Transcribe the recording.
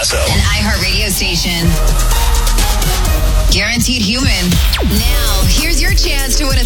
Paso. An iHeart radio station. Guaranteed human. Now, here's your chance to win